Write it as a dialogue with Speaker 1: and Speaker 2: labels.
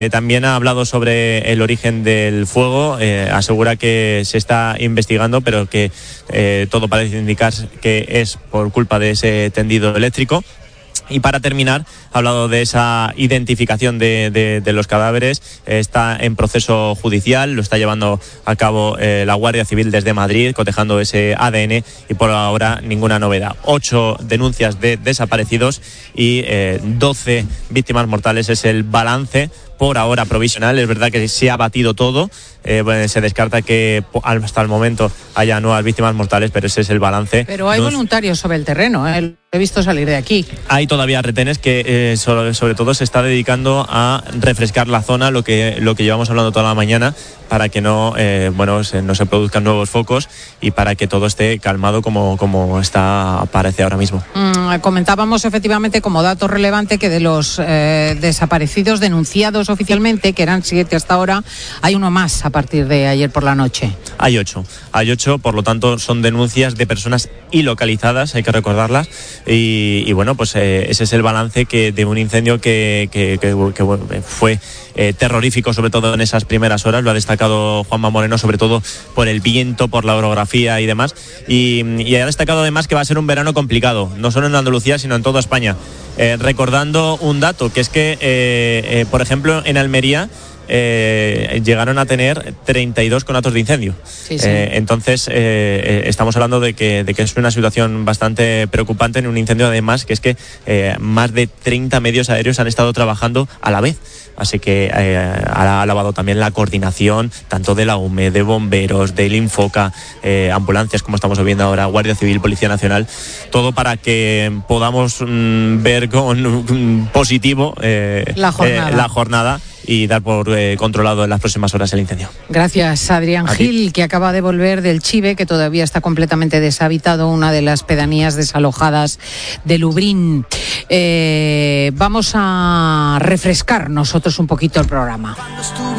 Speaker 1: También ha hablado sobre el origen del fuego, asegura que se está investigando, pero que todo parece indicar que es por culpa de ese tendido eléctrico. Y para terminar, ha hablado de esa identificación de los cadáveres. Está en proceso judicial, lo está llevando a cabo la Guardia Civil desde Madrid, cotejando ese ADN, y por ahora ninguna novedad. 8 denuncias de desaparecidos y 12 víctimas mortales es el balance por ahora provisional. Es verdad que se ha batido todo, se descarta que hasta el momento haya nuevas víctimas mortales, pero ese es el balance.
Speaker 2: Pero hay voluntarios sobre el terreno, he visto salir de aquí.
Speaker 1: Hay todavía retenes que sobre todo se está dedicando a refrescar la zona, lo que llevamos hablando toda la mañana, para que no se produzcan nuevos focos y para que todo esté calmado como parece ahora mismo.
Speaker 2: Comentábamos efectivamente como dato relevante que de los desaparecidos denunciados oficialmente, que eran 7 hasta ahora, hay uno más a partir de ayer por la noche.
Speaker 1: Hay 8, por lo tanto son denuncias de personas ilocalizadas, hay que recordarlas, y bueno, pues ese es el balance de un incendio que fue terrorífico, sobre todo en esas primeras horas. Lo ha destacado Juanma Moreno, sobre todo por el viento, por la orografía y demás, y ha destacado además que va a ser un verano complicado, no solo en Andalucía sino en toda España, recordando un dato, que es que por ejemplo en Almería llegaron a tener 32 conatos de incendio. Sí. Entonces estamos hablando de que es una situación bastante preocupante en un incendio, además que es que más de 30 medios aéreos han estado trabajando a la vez. Así que ha alabado también la coordinación tanto de la UME, de bomberos, del Infoca, ambulancias, como estamos viendo ahora, Guardia Civil, Policía Nacional, todo para que podamos ver con positivo la jornada y dar por controlado en las próximas horas el incendio.
Speaker 2: Gracias, Adrián Gil, que acaba de volver del Chive, que todavía está completamente deshabitado, una de las pedanías desalojadas de Lubrín. Vamos a refrescar nosotros un poquito el programa.